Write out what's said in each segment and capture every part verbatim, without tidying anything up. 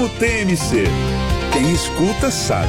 O T M C. Quem escuta sabe.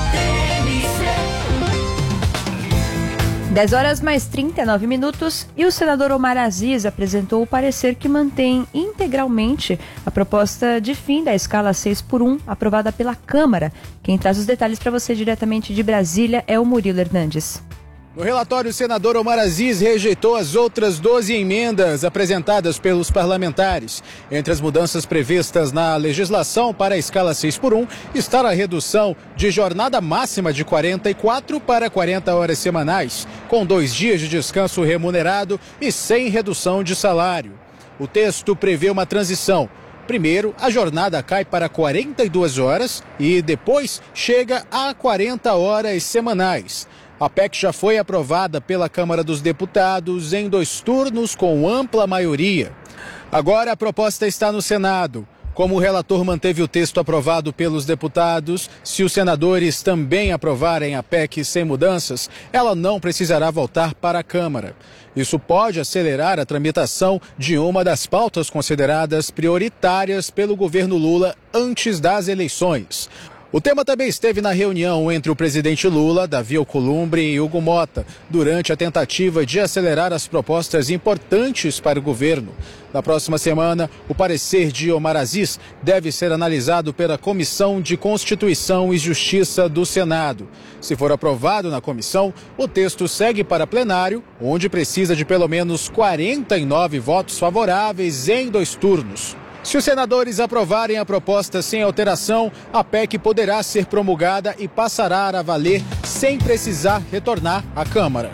dez horas mais trinta e nove minutos e o senador Omar Aziz apresentou o parecer que mantém integralmente a proposta de fim da escala seis por um aprovada pela Câmara. Quem traz os detalhes para você diretamente de Brasília é o Murilo Hernandes. No relatório, o senador Omar Aziz rejeitou as outras doze emendas apresentadas pelos parlamentares. Entre as mudanças previstas na legislação para a escala seis por um está a redução de jornada máxima de quarenta e quatro para quarenta horas semanais, com dois dias de descanso remunerado e sem redução de salário. O texto prevê uma transição. Primeiro, a jornada cai para quarenta e duas horas e depois chega a quarenta horas semanais. A P E C já foi aprovada pela Câmara dos Deputados em dois turnos com ampla maioria. Agora a proposta está no Senado. Como o relator manteve o texto aprovado pelos deputados, se os senadores também aprovarem a P E C sem mudanças, ela não precisará voltar para a Câmara. Isso pode acelerar a tramitação de uma das pautas consideradas prioritárias pelo governo Lula antes das eleições. O tema também esteve na reunião entre o presidente Lula, Davi Alcolumbre e Hugo Mota, durante a tentativa de acelerar as propostas importantes para o governo. Na próxima semana, o parecer de Omar Aziz deve ser analisado pela Comissão de Constituição e Justiça do Senado. Se for aprovado na comissão, o texto segue para plenário, onde precisa de pelo menos quarenta e nove votos favoráveis em dois turnos. Se os senadores aprovarem a proposta sem alteração, a P E C poderá ser promulgada e passará a valer sem precisar retornar à Câmara.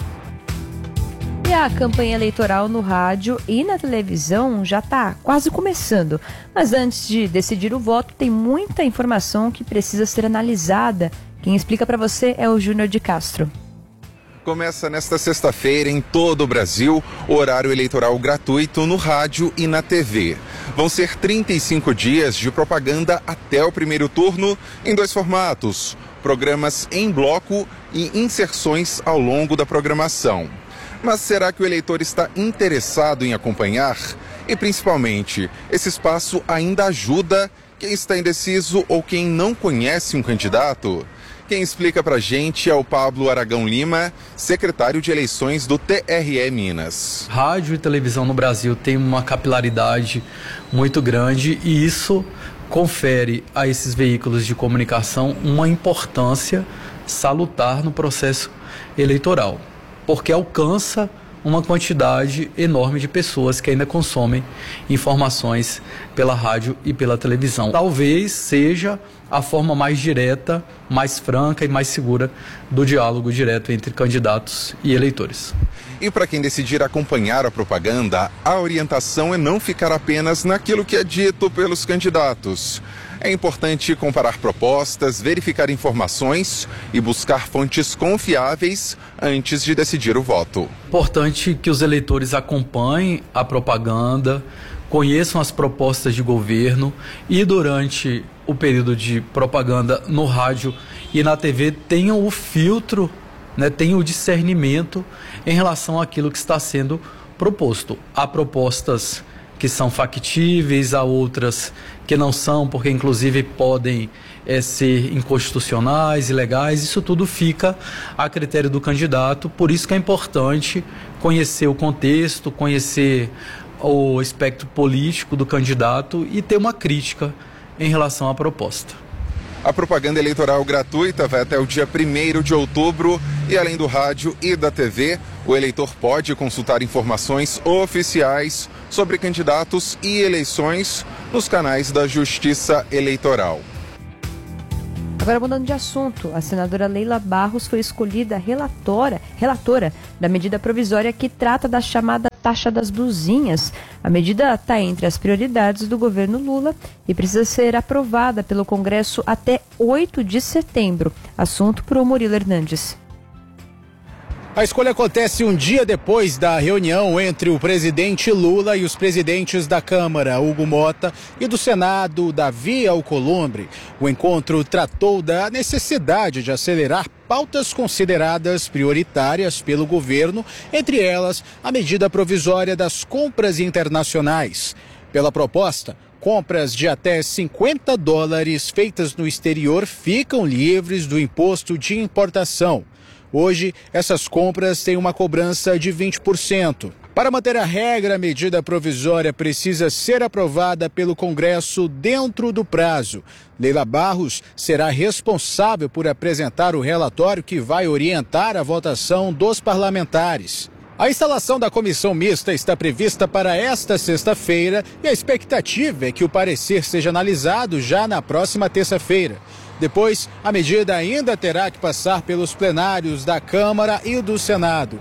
E a campanha eleitoral no rádio e na televisão já está quase começando. Mas antes de decidir o voto, tem muita informação que precisa ser analisada. Quem explica para você é o Júnior de Castro. Começa nesta sexta-feira em todo o Brasil o horário eleitoral gratuito no rádio e na T V. Vão ser trinta e cinco dias de propaganda até o primeiro turno em dois formatos: programas em bloco e inserções ao longo da programação. Mas será que o eleitor está interessado em acompanhar? E principalmente, esse espaço ainda ajuda quem está indeciso ou quem não conhece um candidato? Quem explica pra gente é o Pablo Aragão Lima, secretário de eleições do T R E Minas. Rádio e televisão no Brasil tem uma capilaridade muito grande e isso confere a esses veículos de comunicação uma importância salutar no processo eleitoral, porque alcança uma quantidade enorme de pessoas que ainda consomem informações pela rádio e pela televisão. Talvez seja a forma mais direta, mais franca e mais segura do diálogo direto entre candidatos e eleitores. E para quem decidir acompanhar a propaganda, a orientação é não ficar apenas naquilo que é dito pelos candidatos. É importante comparar propostas, verificar informações e buscar fontes confiáveis antes de decidir o voto. Importante que os eleitores acompanhem a propaganda, conheçam as propostas de governo e durante o período de propaganda no rádio e na T V tenham o filtro, né, tenham o discernimento em relação àquilo que está sendo proposto. Há propostas que são factíveis, há outras que não são, porque inclusive podem é, ser inconstitucionais, ilegais. Isso tudo fica a critério do candidato, por isso que é importante conhecer o contexto, conhecer o espectro político do candidato e ter uma crítica em relação à proposta. A propaganda eleitoral gratuita vai até o dia primeiro de outubro e, além do rádio e da T V, o eleitor pode consultar informações oficiais sobre candidatos e eleições nos canais da Justiça Eleitoral. Agora, mudando de assunto, a senadora Leila Barros foi escolhida relatora, relatora da medida provisória que trata da chamada taxa das blusinhas. A medida está entre as prioridades do governo Lula e precisa ser aprovada pelo Congresso até oito de setembro. Assunto para o Murilo Hernandes. A escolha acontece um dia depois da reunião entre o presidente Lula e os presidentes da Câmara, Hugo Mota, e do Senado, Davi Alcolumbre. O encontro tratou da necessidade de acelerar pautas consideradas prioritárias pelo governo, entre elas a medida provisória das compras internacionais. Pela proposta, compras de até cinquenta dólares feitas no exterior ficam livres do imposto de importação. Hoje, essas compras têm uma cobrança de vinte por cento. Para manter a regra, a medida provisória precisa ser aprovada pelo Congresso dentro do prazo. Leila Barros será responsável por apresentar o relatório que vai orientar a votação dos parlamentares. A instalação da comissão mista está prevista para esta sexta-feira e a expectativa é que o parecer seja analisado já na próxima terça-feira. Depois, a medida ainda terá que passar pelos plenários da Câmara e do Senado.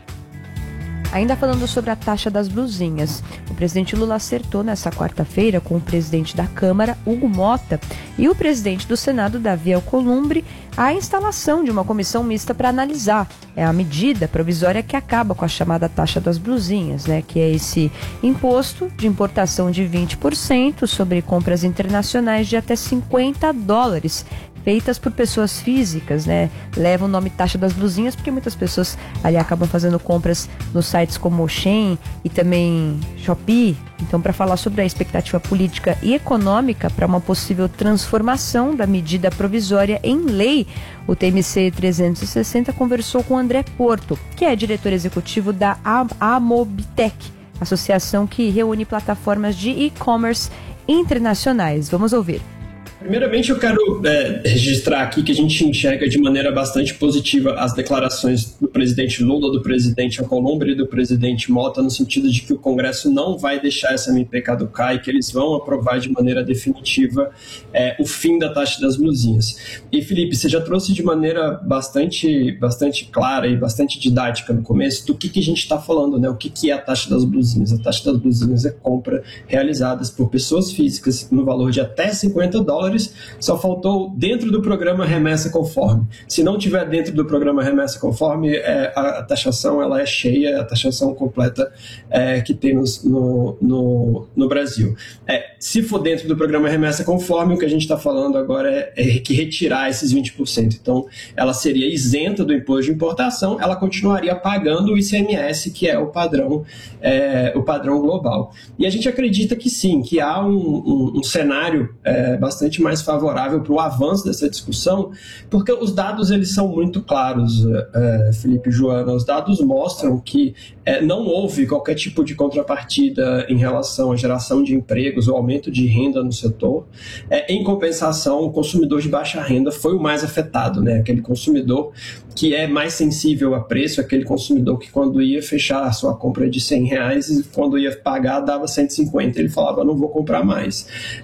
Ainda falando sobre a taxa das blusinhas, o presidente Lula acertou nessa quarta-feira com o presidente da Câmara, Hugo Mota, e o presidente do Senado, Davi Alcolumbre, a instalação de uma comissão mista para analisar é a medida provisória que acaba com a chamada taxa das blusinhas, né, que é esse imposto de importação de vinte por cento sobre compras internacionais de até cinquenta dólares. Feitas por pessoas físicas, né? Leva o nome taxa das blusinhas porque muitas pessoas ali acabam fazendo compras nos sites como o Shein e também Shopee. Então, para falar sobre a expectativa política e econômica para uma possível transformação da medida provisória em lei, o T M C trezentos e sessenta conversou com André Porto, que é diretor executivo da Amobitec, associação que reúne plataformas de e-commerce internacionais. Vamos ouvir. Primeiramente, eu quero é, registrar aqui que a gente enxerga de maneira bastante positiva as declarações do presidente Lula, do presidente Alcolumbre e do presidente Mota, no sentido de que o Congresso não vai deixar essa M P caducar e que eles vão aprovar de maneira definitiva é, o fim da taxa das blusinhas. E, Felipe, você já trouxe de maneira bastante, bastante clara e bastante didática no começo do que, que a gente está falando, né? O que, que é a taxa das blusinhas? A taxa das blusinhas é compra realizadas por pessoas físicas no valor de até cinquenta dólares. Só faltou dentro do programa Remessa Conforme. Se não tiver dentro do programa Remessa Conforme, é, a, a taxação ela é cheia, a taxação completa é, que temos no, no, no Brasil. É, se for dentro do programa Remessa Conforme, o que a gente está falando agora é, é que retirar esses vinte por cento. Então, ela seria isenta do imposto de importação, ela continuaria pagando o I C M S, que é o padrão, é, o padrão global. E a gente acredita que sim, que há um, um, um cenário é, bastante mais favorável para o avanço dessa discussão, porque os dados eles são muito claros, é, Felipe e Joana. Os dados mostram que é, não houve qualquer tipo de contrapartida em relação à geração de empregos ou aumento de renda no setor. É, em compensação, o consumidor de baixa renda foi o mais afetado, né? Aquele consumidor que é mais sensível a preço, aquele consumidor que quando ia fechar a sua compra de cem reais e quando ia pagar dava cento e cinquenta, ele falava, não vou comprar mais.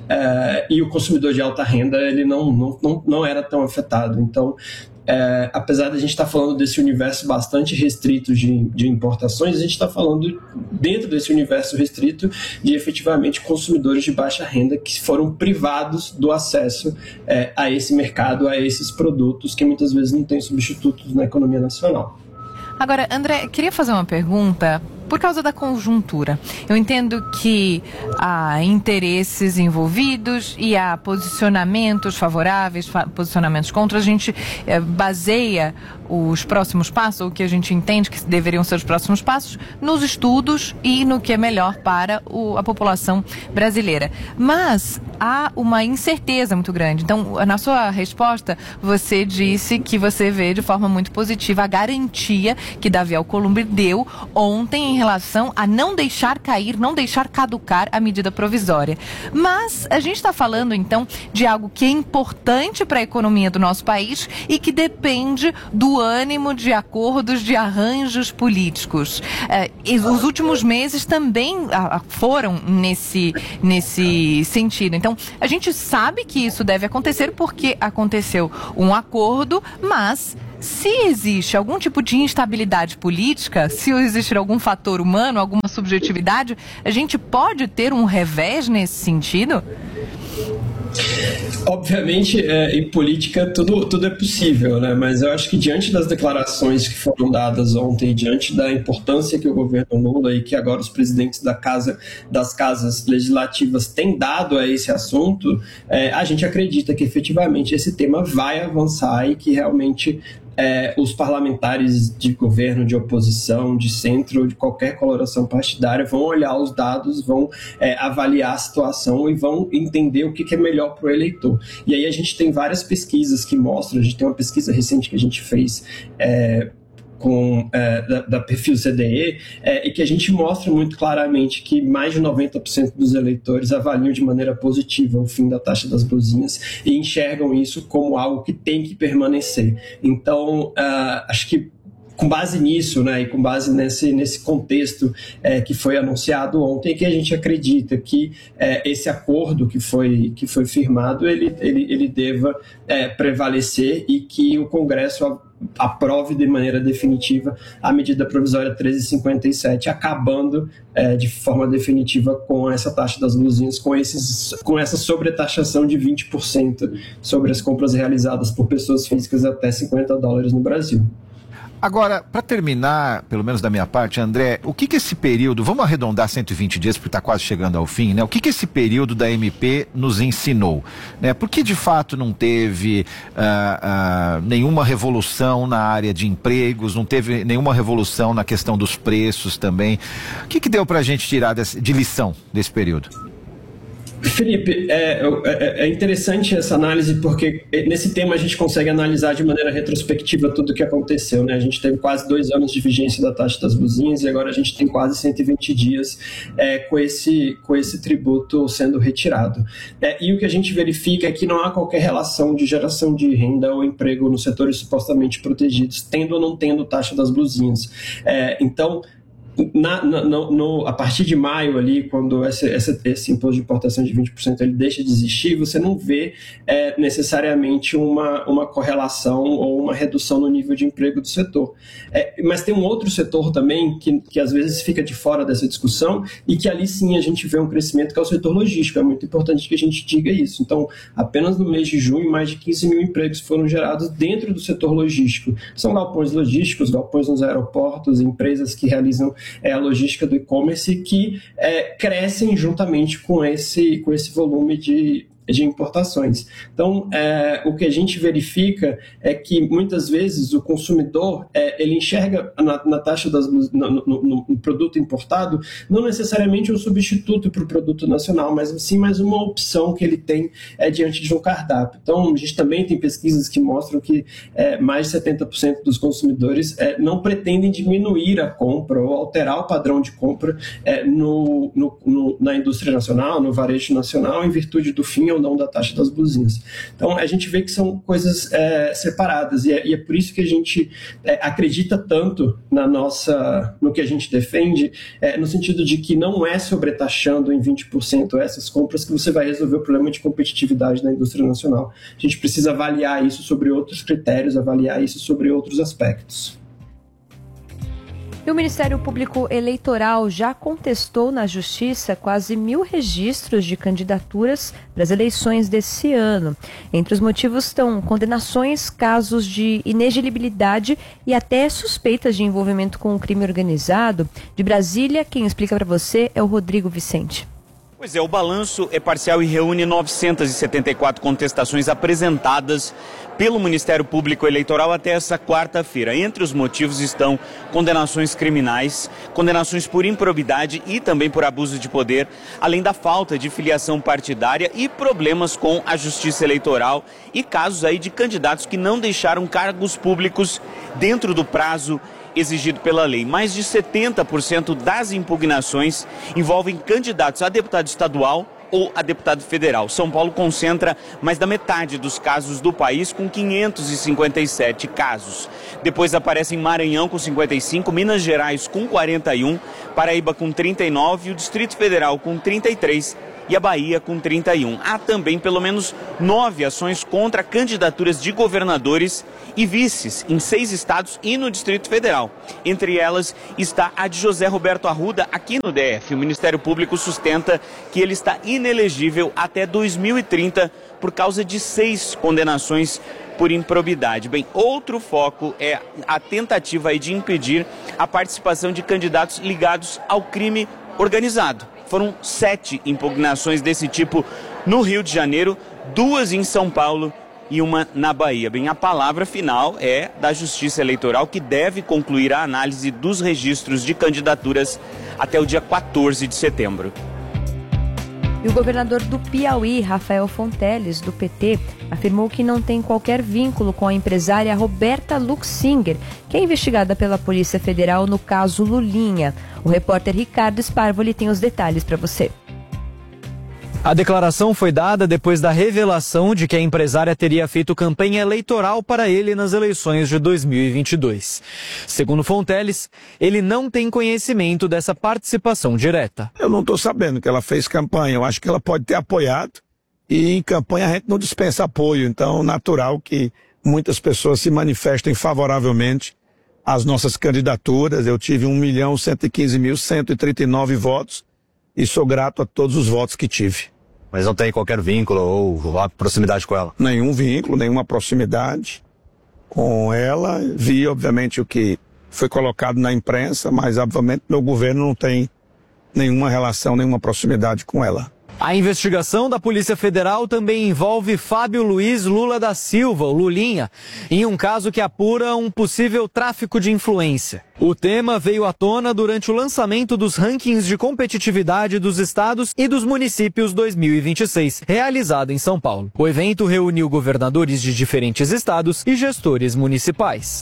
É, e o consumidor de alta renda, ele não, não, não, não era tão afetado. Então, é, apesar de a gente estar falando desse universo bastante restrito de, de importações, a gente está falando dentro desse universo restrito de efetivamente consumidores de baixa renda que foram privados do acesso é, a esse mercado, a esses produtos que muitas vezes não têm substitutos na economia nacional. Agora, André, queria fazer uma pergunta por causa da conjuntura. Eu entendo que há interesses envolvidos e há posicionamentos favoráveis, posicionamentos contra. A gente eh, baseia os próximos passos, o que a gente entende que deveriam ser os próximos passos, nos estudos e no que é melhor para o, a população brasileira. Mas há uma incerteza muito grande. Então, na sua resposta, você disse que você vê de forma muito positiva a garantia que Davi Alcolumbre deu ontem em relação a não deixar cair, não deixar caducar a medida provisória. Mas a gente está falando, então, de algo que é importante para a economia do nosso país e que depende do ânimo de acordos, de arranjos políticos. Eh, os últimos meses também ah, foram nesse, nesse sentido. Então, a gente sabe que isso deve acontecer porque aconteceu um acordo, mas se existe algum tipo de instabilidade política, se existir algum fator humano, alguma subjetividade, a gente pode ter um revés nesse sentido? Obviamente, é, em política tudo, tudo é possível, né? Mas eu acho que diante das declarações que foram dadas ontem, diante da importância que o governo Lula e que agora os presidentes da casa, das casas legislativas têm dado a esse assunto, é, a gente acredita que efetivamente esse tema vai avançar e que realmente é, os parlamentares de governo, de oposição, de centro, de qualquer coloração partidária vão olhar os dados, vão é, avaliar a situação e vão entender o que, que é melhor para o eleitor. E aí a gente tem várias pesquisas que mostram, a gente tem uma pesquisa recente que a gente fez é, com, é, da, da Perfil C D E, é, e que a gente mostra muito claramente que mais de noventa por cento dos eleitores avaliam de maneira positiva o fim da taxa das blusinhas e enxergam isso como algo que tem que permanecer. Então, uh, acho que com base nisso, né, e com base nesse, nesse contexto é, que foi anunciado ontem, que a gente acredita que é, esse acordo que foi, que foi firmado, ele, ele, ele deva é, prevalecer e que o Congresso aprove de maneira definitiva a medida provisória trezentos e cinquenta e sete, acabando é, de forma definitiva com essa taxa das blusinhas, com, esses, com essa sobretaxação de vinte por cento sobre as compras realizadas por pessoas físicas até cinquenta dólares no Brasil. Agora, para terminar, pelo menos da minha parte, André, o que que esse período, vamos arredondar cento e vinte dias, porque está quase chegando ao fim, né? O que que esse período da M P nos ensinou? Né? Porque de fato não teve uh, uh, nenhuma revolução na área de empregos, não teve nenhuma revolução na questão dos preços também. O que que deu para a gente tirar desse, de lição desse período? Felipe, é, é, é interessante essa análise porque nesse tema a gente consegue analisar de maneira retrospectiva tudo o que aconteceu, né? A gente teve quase dois anos de vigência da taxa das blusinhas e agora a gente tem quase cento e vinte dias é, com, esse, com esse tributo sendo retirado. É, e o que a gente verifica é que não há qualquer relação de geração de renda ou emprego nos setores supostamente protegidos, tendo ou não tendo taxa das blusinhas. É, então, Na, no, no, a partir de maio, ali, quando esse, esse, esse imposto de importação de vinte por cento ele deixa de existir, você não vê é, necessariamente uma, uma correlação ou uma redução no nível de emprego do setor. É, mas tem um outro setor também que, que às vezes fica de fora dessa discussão e que ali sim a gente vê um crescimento, que é o setor logístico. É muito importante que a gente diga isso. Então, apenas no mês de junho, mais de quinze mil empregos foram gerados dentro do setor logístico. São galpões logísticos, galpões nos aeroportos, empresas que realizam é a logística do e-commerce que é, crescem juntamente com esse, com esse volume de, de importações. Então, é, o que a gente verifica é que muitas vezes o consumidor é, ele enxerga na, na taxa das, no, no, no produto importado não necessariamente um substituto para o produto nacional, mas sim mais uma opção que ele tem é, diante de um cardápio. Então, a gente também tem pesquisas que mostram que é, mais de setenta por cento dos consumidores é, não pretendem diminuir a compra ou alterar o padrão de compra é, no, no, no, na indústria nacional, no varejo nacional, em virtude do fim ou não da taxa das blusinhas. Então, a gente vê que são coisas é, separadas e é, e é por isso que a gente é, acredita tanto na nossa, no que a gente defende, é, no sentido de que não é sobretaxando em vinte por cento essas compras que você vai resolver o problema de competitividade da indústria nacional. A gente precisa avaliar isso sobre outros critérios, avaliar isso sobre outros aspectos. E o Ministério Público Eleitoral já contestou na Justiça quase mil registros de candidaturas para as eleições desse ano. Entre os motivos estão condenações, casos de inelegibilidade e até suspeitas de envolvimento com o crime organizado. De Brasília, quem explica para você é o Rodrigo Vicente. Pois é, o balanço é parcial e reúne novecentas e setenta e quatro contestações apresentadas pelo Ministério Público Eleitoral até essa quarta-feira. Entre os motivos estão condenações criminais, condenações por improbidade e também por abuso de poder, além da falta de filiação partidária e problemas com a Justiça Eleitoral e casos aí de candidatos que não deixaram cargos públicos dentro do prazo exigido pela lei. Mais de setenta por cento das impugnações envolvem candidatos a deputado estadual ou a deputado federal. São Paulo concentra mais da metade dos casos do país, com quinhentos e cinquenta e sete casos. Depois aparecem Maranhão com cinquenta e cinco, Minas Gerais com quarenta e um, Paraíba com trinta e nove, o Distrito Federal com trinta e três e a Bahia com trinta e um. Há também pelo menos nove ações contra candidaturas de governadores e vices em seis estados e no Distrito Federal. Entre elas está a de José Roberto Arruda, aqui no D F. O Ministério Público sustenta que ele está inelegível até dois mil e trinta por causa de seis condenações por improbidade. Bem, outro foco é a tentativa aí de impedir a participação de candidatos ligados ao crime organizado. Foram sete impugnações desse tipo no Rio de Janeiro, duas em São Paulo e uma na Bahia. Bem, a palavra final é da Justiça Eleitoral, que deve concluir a análise dos registros de candidaturas até o dia quatorze de setembro. E o governador do Piauí, Rafael Fonteles, do P T, afirmou que não tem qualquer vínculo com a empresária Roberta Luxinger, que é investigada pela Polícia Federal no caso Lulinha. O repórter Ricardo Sparvoli tem os detalhes para você. A declaração foi dada depois da revelação de que a empresária teria feito campanha eleitoral para ele nas eleições de dois mil e vinte e dois. Segundo Fonteles, ele não tem conhecimento dessa participação direta. Eu não estou sabendo que ela fez campanha, eu acho que ela pode ter apoiado, e em campanha a gente não dispensa apoio, então natural que muitas pessoas se manifestem favoravelmente às nossas candidaturas. Eu tive um milhão cento e quinze mil cento e trinta e nove votos e sou grato a todos os votos que tive. Mas não tem qualquer vínculo ou proximidade com ela? Nenhum vínculo, nenhuma proximidade com ela. Vi, obviamente, o que foi colocado na imprensa, mas, obviamente, meu governo não tem nenhuma relação, nenhuma proximidade com ela. A investigação da Polícia Federal também envolve Fábio Luiz Lula da Silva, o Lulinha, em um caso que apura um possível tráfico de influência. O tema veio à tona durante o lançamento dos rankings de competitividade dos estados e dos municípios dois mil e vinte e seis, realizado em São Paulo. O evento reuniu governadores de diferentes estados e gestores municipais.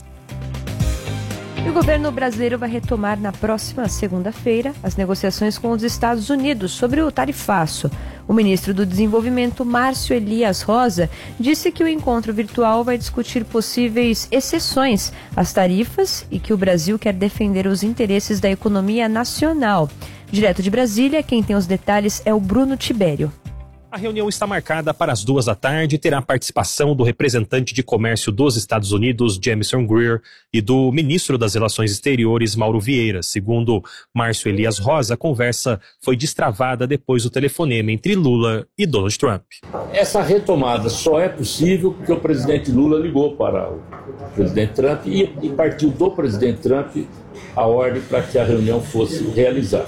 E o governo brasileiro vai retomar na próxima segunda-feira as negociações com os Estados Unidos sobre o tarifaço. O ministro do Desenvolvimento, Márcio Elias Rosa, disse que o encontro virtual vai discutir possíveis exceções às tarifas e que o Brasil quer defender os interesses da economia nacional. Direto de Brasília, quem tem os detalhes é o Bruno Tibério. A reunião está marcada para as duas da tarde e terá a participação do representante de comércio dos Estados Unidos, Jamieson Greer, e do ministro das Relações Exteriores, Mauro Vieira. Segundo Márcio Elias Rosa, a conversa foi destravada depois do telefonema entre Lula e Donald Trump. Essa retomada só é possível porque o presidente Lula ligou para o presidente Trump e, e partiu do presidente Trump a ordem para que a reunião fosse realizada.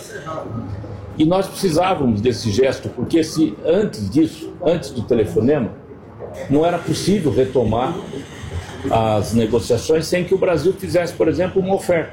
E nós precisávamos desse gesto, porque se antes disso, antes do telefonema, não era possível retomar as negociações sem que o Brasil fizesse, por exemplo, uma oferta.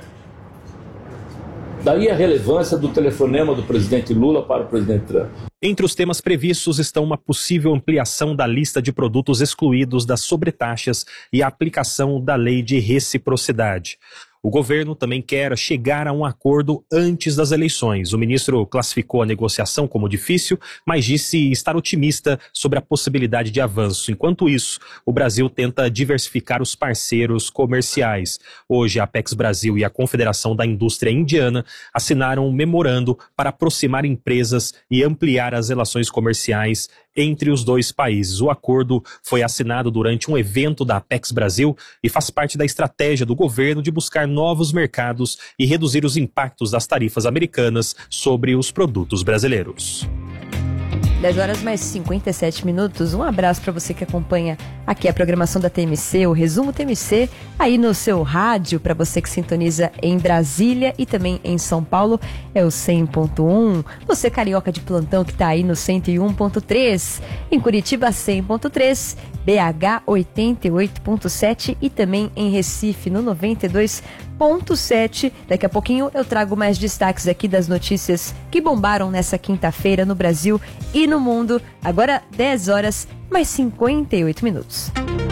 Daí a relevância do telefonema do presidente Lula para o presidente Trump. Entre os temas previstos estão uma possível ampliação da lista de produtos excluídos das sobretaxas e a aplicação da lei de reciprocidade. O governo também quer chegar a um acordo antes das eleições. O ministro classificou a negociação como difícil, mas disse estar otimista sobre a possibilidade de avanço. Enquanto isso, o Brasil tenta diversificar os parceiros comerciais. Hoje, a Apex Brasil e a Confederação da Indústria Indiana assinaram um memorando para aproximar empresas e ampliar as relações comerciais entre os dois países. O acordo foi assinado durante um evento da Apex Brasil e faz parte da estratégia do governo de buscar novos mercados e reduzir os impactos das tarifas americanas sobre os produtos brasileiros. dez horas mais cinquenta e sete minutos. Um abraço para você que acompanha aqui a programação da T M C, o Resumo T M C, aí no seu rádio, para você que sintoniza em Brasília e também em São Paulo, é o cem ponto um. Você carioca de plantão que está aí no cento e um ponto três. Em Curitiba, cem ponto três. B H oitenta e oito ponto sete e também em Recife no noventa e dois ponto sete. Daqui a pouquinho eu trago mais destaques aqui das notícias que bombaram nessa quinta-feira no Brasil e no mundo. Agora dez horas mais cinquenta e oito minutos.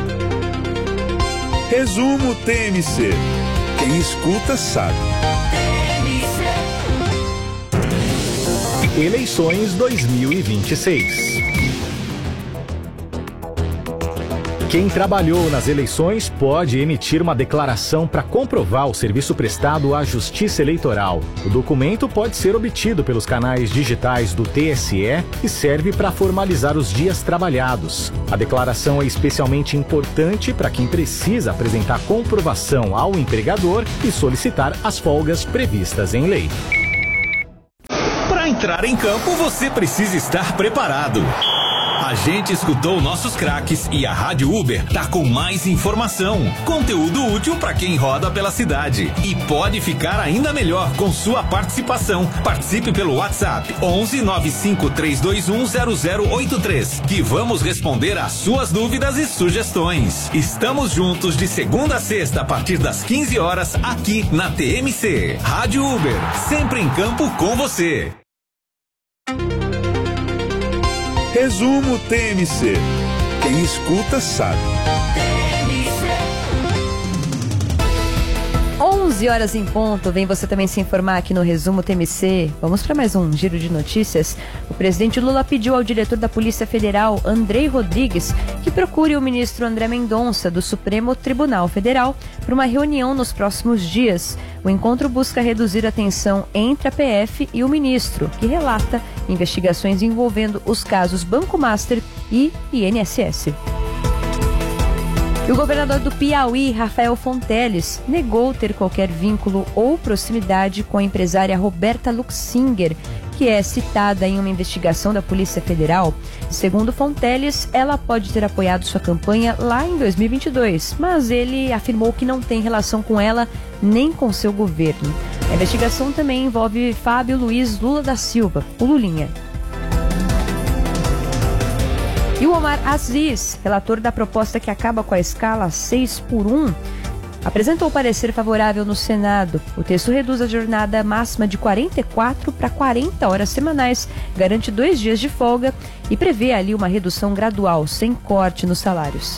Resumo T M C. Quem escuta sabe. Eleições dois mil e vinte e seis. Quem trabalhou nas eleições pode emitir uma declaração para comprovar o serviço prestado à Justiça Eleitoral. O documento pode ser obtido pelos canais digitais do T S E e serve para formalizar os dias trabalhados. A declaração é especialmente importante para quem precisa apresentar comprovação ao empregador e solicitar as folgas previstas em lei. Para entrar em campo, você precisa estar preparado. A A gente escutou nossos craques e a Rádio Uber tá com mais informação, conteúdo útil para quem roda pela cidade. E pode ficar ainda melhor com sua participação. Participe pelo WhatsApp onze nove cinco três dois um zero zero oito três, que vamos responder às suas dúvidas e sugestões. Estamos juntos de segunda a sexta a partir das quinze horas aqui na T M C. Rádio Uber, sempre em campo com você. Resumo T M C. Quem escuta sabe. onze horas em ponto, vem você também se informar aqui no Resumo T M C. Vamos para mais um giro de notícias. O presidente Lula pediu ao diretor da Polícia Federal, Andrei Rodrigues, que procure o ministro André Mendonça, do Supremo Tribunal Federal, para uma reunião nos próximos dias. O encontro busca reduzir a tensão entre a P F e o ministro, que relata investigações envolvendo os casos Banco Master e I N S S. E o governador do Piauí, Rafael Fonteles, negou ter qualquer vínculo ou proximidade com a empresária Roberta Luxinger, que é citada em uma investigação da Polícia Federal. Segundo Fonteles, ela pode ter apoiado sua campanha lá em dois mil e vinte e dois, mas ele afirmou que não tem relação com ela nem com seu governo. A investigação também envolve Fábio Luiz Lula da Silva, o Lulinha. E o Omar Aziz, relator da proposta que acaba com a escala seis por um, apresentou parecer favorável no Senado. O texto reduz a jornada máxima de quarenta e quatro para quarenta horas semanais, garante dois dias de folga e prevê ali uma redução gradual, sem corte nos salários.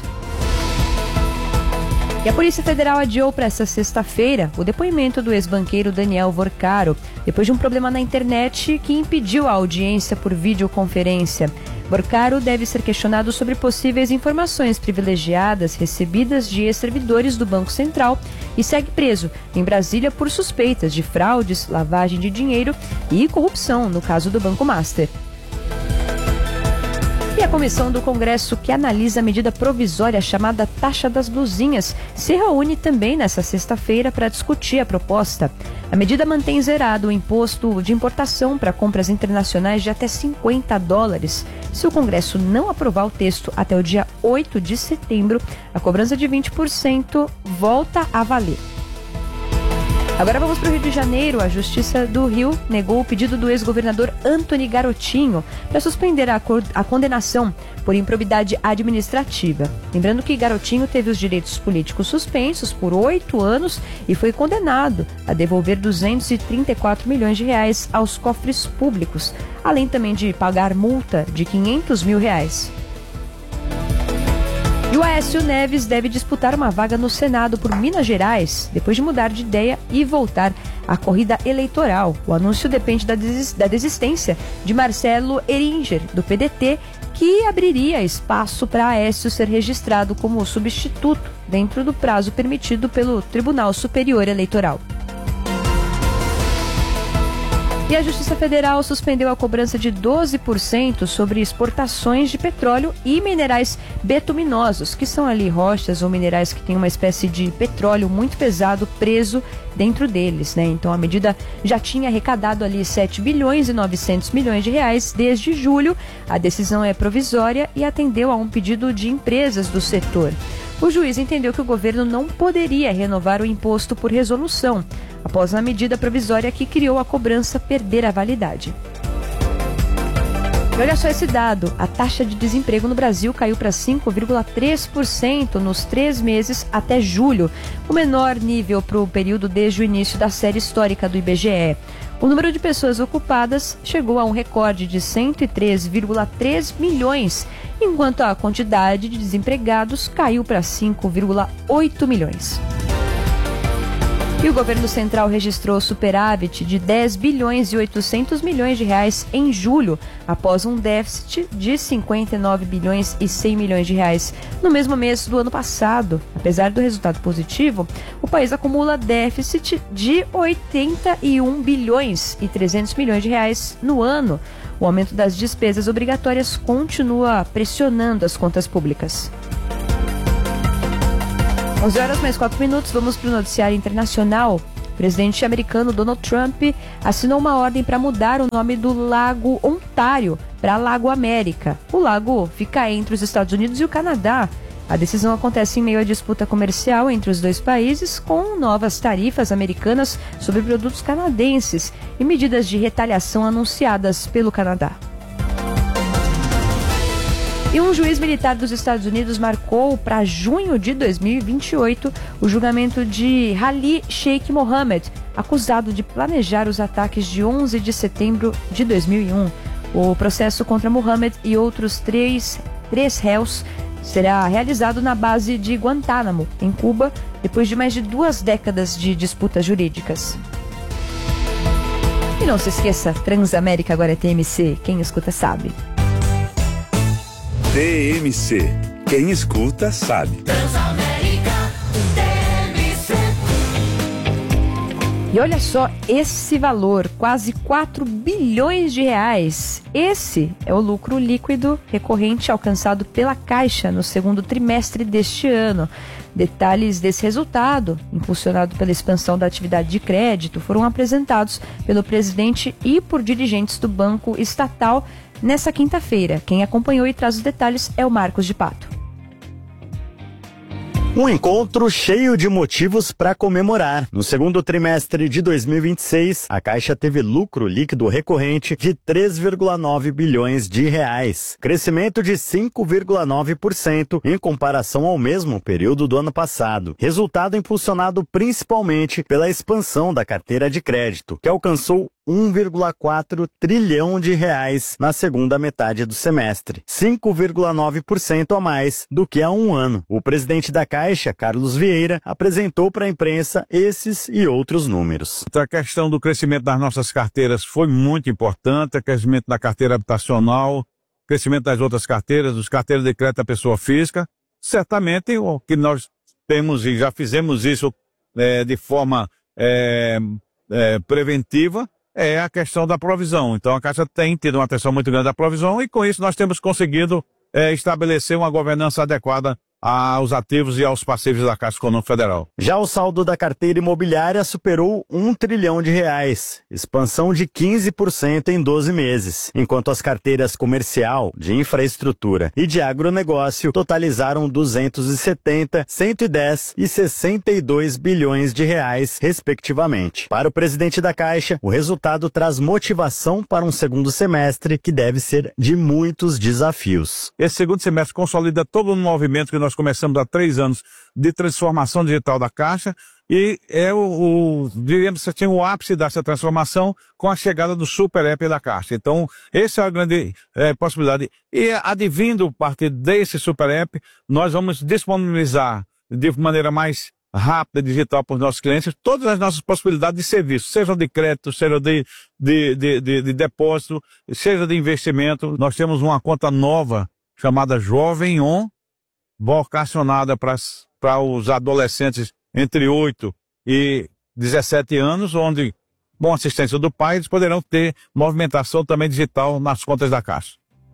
E a Polícia Federal adiou para esta sexta-feira o depoimento do ex-banqueiro Daniel Vorcaro, depois de um problema na internet que impediu a audiência por videoconferência. Vorcaro deve ser questionado sobre possíveis informações privilegiadas recebidas de ex-servidores do Banco Central e segue preso em Brasília por suspeitas de fraudes, lavagem de dinheiro e corrupção no caso do Banco Master. E a comissão do Congresso que analisa a medida provisória chamada Taxa das Blusinhas se reúne também nesta sexta-feira para discutir a proposta. A medida mantém zerado o imposto de importação para compras internacionais de até cinquenta dólares. Se o Congresso não aprovar o texto até o dia oito de setembro, a cobrança de vinte por cento volta a valer. Agora vamos para o Rio de Janeiro. A Justiça do Rio negou o pedido do ex-governador Antony Garotinho para suspender a, a condenação por improbidade administrativa. Lembrando que Garotinho teve os direitos políticos suspensos por oito anos e foi condenado a devolver duzentos e trinta e quatro milhões de reais aos cofres públicos, além também de pagar multa de quinhentos mil reais. E o Aécio Neves deve disputar uma vaga no Senado por Minas Gerais, depois de mudar de ideia e voltar à corrida eleitoral. O anúncio depende da, des- da desistência de Marcelo Eringer, do P D T, que abriria espaço para Aécio ser registrado como substituto dentro do prazo permitido pelo Tribunal Superior Eleitoral. E a Justiça Federal suspendeu a cobrança de doze por cento sobre exportações de petróleo e minerais betuminosos, que são ali rochas ou minerais que têm uma espécie de petróleo muito pesado preso dentro deles, né? Então a medida já tinha arrecadado ali sete bilhões e novecentos milhões de reais desde julho. A decisão é provisória e atendeu a um pedido de empresas do setor. O juiz entendeu que o governo não poderia renovar o imposto por resolução, após a medida provisória que criou a cobrança perder a validade. E olha só esse dado, a taxa de desemprego no Brasil caiu para cinco vírgula três por cento nos três meses até julho, o menor nível para o período desde o início da série histórica do I B G E. O número de pessoas ocupadas chegou a um recorde de cento e três vírgula três milhões, enquanto a quantidade de desempregados caiu para cinco vírgula oito milhões. E o governo central registrou superávit de dez bilhões e oitocentos milhões de reais em julho, após um déficit de cinquenta e nove bilhões e cem milhões de reais no mesmo mês do ano passado. Apesar do resultado positivo, o país acumula déficit de oitenta e um bilhões e trezentos milhões de reais no ano. O aumento das despesas obrigatórias continua pressionando as contas públicas. onze horas mais quatro minutos, vamos para o noticiário internacional. O presidente americano Donald Trump assinou uma ordem para mudar o nome do Lago Ontário para Lago América. O lago fica entre os Estados Unidos e o Canadá. A decisão acontece em meio à disputa comercial entre os dois países, com novas tarifas americanas sobre produtos canadenses e medidas de retaliação anunciadas pelo Canadá. E um juiz militar dos Estados Unidos marcou para junho de dois mil e vinte e oito o julgamento de Ali Sheikh Mohammed, acusado de planejar os ataques de onze de setembro de dois mil e um. O processo contra Mohammed e outros três, três réus será realizado na base de Guantánamo, em Cuba, depois de mais de duas décadas de disputas jurídicas. E não se esqueça, Transamérica agora é T M C, quem escuta sabe. T M C, quem escuta sabe. Transamérica, T M C. E olha só esse valor, quase quatro bilhões de reais. Esse é o lucro líquido recorrente alcançado pela Caixa no segundo trimestre deste ano. Detalhes desse resultado, impulsionado pela expansão da atividade de crédito, foram apresentados pelo presidente e por dirigentes do Banco Estatal nessa quinta-feira. Quem acompanhou e traz os detalhes é o Marcos de Pato. Um encontro cheio de motivos para comemorar. No segundo trimestre de dois mil e vinte e seis, a Caixa teve lucro líquido recorrente de três vírgula nove bilhões de reais, crescimento de cinco vírgula nove por cento em comparação ao mesmo período do ano passado. Resultado impulsionado principalmente pela expansão da carteira de crédito, que alcançou um vírgula quatro trilhão de reais na segunda metade do semestre, cinco vírgula nove por cento a mais do que há um ano. O presidente da Caixa, Carlos Vieira, apresentou para a imprensa esses e outros números. A questão do crescimento das nossas carteiras foi muito importante, o crescimento da carteira habitacional, crescimento das outras carteiras, dos carteiras de crédito da pessoa física. Certamente o que nós temos e já fizemos isso é, de forma é, é, preventiva, é a questão da provisão. Então a Caixa tem tido uma atenção muito grande à provisão e com isso nós temos conseguido é, estabelecer uma governança adequada aos ativos e aos passivos da Caixa Econômica Federal. Já o saldo da carteira imobiliária superou um trilhão de reais, expansão de quinze por cento em doze meses, enquanto as carteiras comercial, de infraestrutura e de agronegócio totalizaram duzentos e setenta, cento e dez e sessenta e dois bilhões de reais, respectivamente. Para o presidente da Caixa, o resultado traz motivação para um segundo semestre que deve ser de muitos desafios. Esse segundo semestre consolida todo o movimento que nós começamos há três anos de transformação digital da Caixa e é o, o diríamos assim, o ápice dessa transformação com a chegada do Super App da Caixa. Então, essa é a grande é, possibilidade. E advindo a partir desse Super App, nós vamos disponibilizar de maneira mais rápida, digital para os nossos clientes, todas as nossas possibilidades de serviço, seja de crédito, seja de, de, de, de, de depósito, seja de investimento. Nós temos uma conta nova chamada Jovem On, vocacionada para os adolescentes entre oito e dezessete anos, onde, com assistência do pai, eles poderão ter movimentação também digital nas contas da Caixa.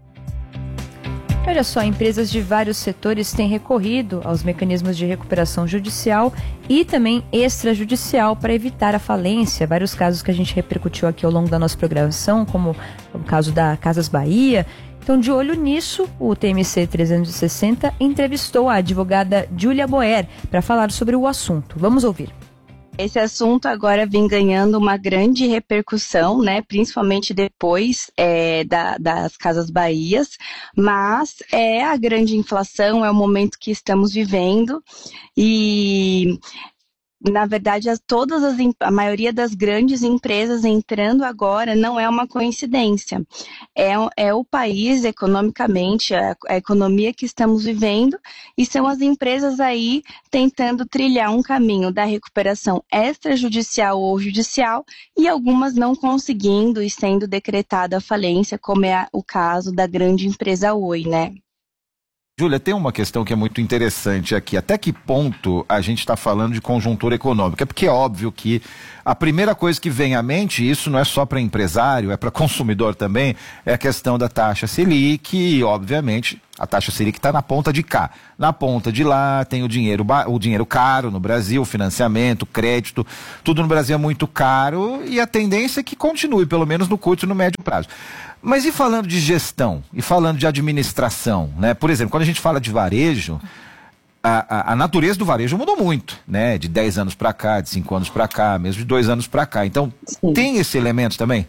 Olha só, empresas de vários setores têm recorrido aos mecanismos de recuperação judicial e também extrajudicial para evitar a falência. Vários casos que a gente repercutiu aqui ao longo da nossa programação, como o caso da Casas Bahia. Então, de olho nisso, o T M C trezentos e sessenta entrevistou a advogada Júlia Boer para falar sobre o assunto. Vamos ouvir. Esse assunto agora vem ganhando uma grande repercussão, né, principalmente depois é, da, das Casas Bahias, mas é a grande inflação, é o momento que estamos vivendo e... Na verdade, as, todas as, a maioria das grandes empresas entrando agora não é uma coincidência. É, é o país, economicamente, a, a economia que estamos vivendo, e são as empresas aí tentando trilhar um caminho da recuperação extrajudicial ou judicial, e algumas não conseguindo e sendo decretada a falência, como é a, o caso da grande empresa Oi, né? Júlia, tem uma questão que é muito interessante aqui. Até que ponto a gente está falando de conjuntura econômica? Porque é óbvio que a primeira coisa que vem à mente, isso não é só para empresário, é para consumidor também, é a questão da taxa Selic e, obviamente, a taxa Selic está na ponta de cá. Na ponta de lá tem o dinheiro, o dinheiro caro no Brasil, financiamento, crédito, tudo no Brasil é muito caro e a tendência é que continue, pelo menos no curto e no médio prazo. Mas e falando de gestão, e falando de administração, né? Por exemplo, quando a gente fala de varejo, a, a, a natureza do varejo mudou muito, né? De dez anos para cá, de cinco anos para cá, mesmo de dois anos para cá. Então, Sim. tem esse elemento também?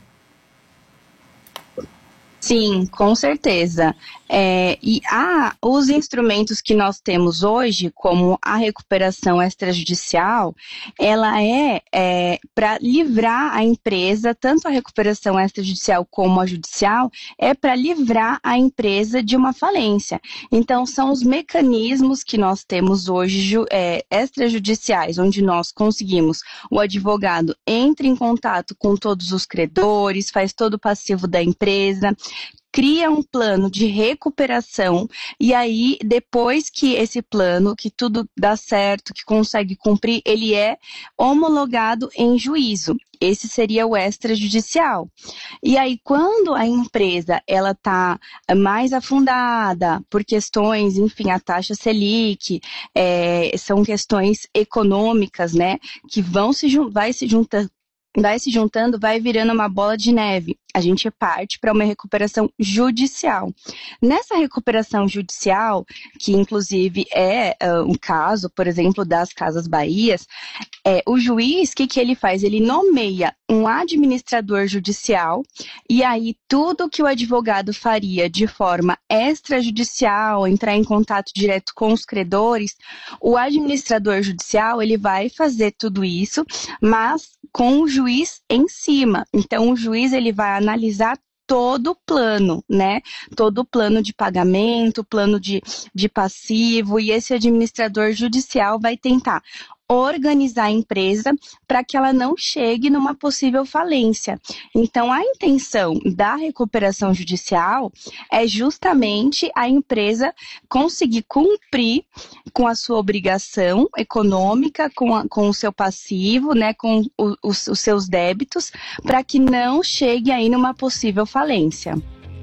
Sim, com certeza. É, e há os instrumentos que nós temos hoje, como a recuperação extrajudicial, ela é, é para livrar a empresa, tanto a recuperação extrajudicial como a judicial, é para livrar a empresa de uma falência. Então, são os mecanismos que nós temos hoje é, extrajudiciais, onde nós conseguimos, o advogado entra em contato com todos os credores, faz todo o passivo da empresa, cria um plano de recuperação e aí depois que esse plano, que tudo dá certo, que consegue cumprir, ele é homologado em juízo. Esse seria o extrajudicial. E aí quando a empresa ela está mais afundada por questões, enfim, a taxa Selic, é, são questões econômicas, né, que vão se, vai se juntando, vai se juntando, vai virando uma bola de neve. A gente parte para uma recuperação judicial. Nessa recuperação judicial, que inclusive é uh, um caso, por exemplo, das Casas Bahias, é, o juiz, o que, que ele faz? Ele nomeia um administrador judicial e aí tudo que o advogado faria de forma extrajudicial, entrar em contato direto com os credores, o administrador judicial, ele vai fazer tudo isso, mas com o juiz em cima. Então, o juiz ele vai analisar todo o plano, né? Todo o plano de pagamento, plano de, de passivo, e esse administrador judicial vai tentar organizar a empresa para que ela não chegue numa possível falência. Então, a intenção da recuperação judicial é justamente a empresa conseguir cumprir com a sua obrigação econômica, com, a, com o seu passivo, né, com o, os, os seus débitos, para que não chegue aí numa possível falência.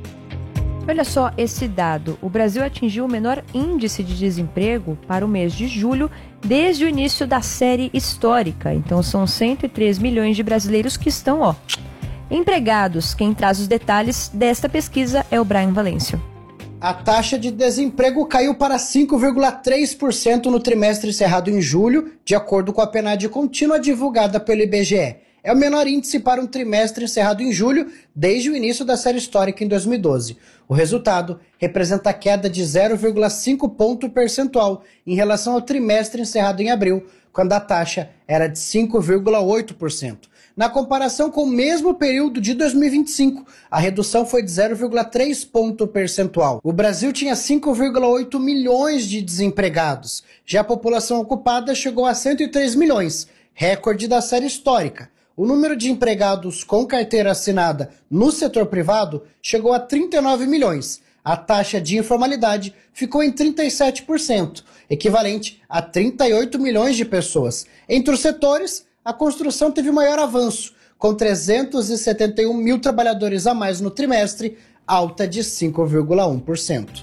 Olha só esse dado, o Brasil atingiu o menor índice de desemprego para o mês de julho desde o início da série histórica. Então são cento e três milhões de brasileiros que estão, ó, empregados. Quem traz os detalhes desta pesquisa é o Brian Valêncio. A taxa de desemprego caiu para cinco vírgula três por cento no trimestre encerrado em julho, de acordo com a P N A D contínua divulgada pelo I B G E. É o menor índice para um trimestre encerrado em julho desde o início da série histórica em dois mil e doze. O resultado representa a queda de zero vírgula cinco ponto percentual em relação ao trimestre encerrado em abril, quando a taxa era de cinco vírgula oito por cento. Na comparação com o mesmo período de dois mil e vinte e cinco, a redução foi de zero vírgula três ponto percentual. O Brasil tinha cinco vírgula oito milhões de desempregados. Já a população ocupada chegou a cento e três milhões, recorde da série histórica. O número de empregados com carteira assinada no setor privado chegou a trinta e nove milhões. A taxa de informalidade ficou em trinta e sete por cento, equivalente a trinta e oito milhões de pessoas. Entre os setores, a construção teve maior avanço, com trezentos e setenta e um mil trabalhadores a mais no trimestre, alta de cinco vírgula um por cento.